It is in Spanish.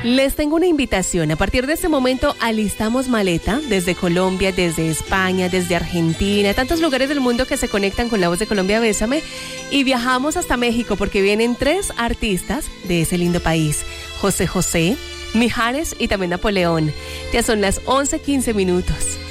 Les tengo una invitación. A partir de este momento alistamos maleta desde Colombia, desde España, desde Argentina, tantos lugares del mundo que se conectan con La Voz de Colombia, Bésame, y viajamos hasta México porque vienen 3 artistas de ese lindo país: José José, Mijares y también Napoleón. Ya son las 11:15.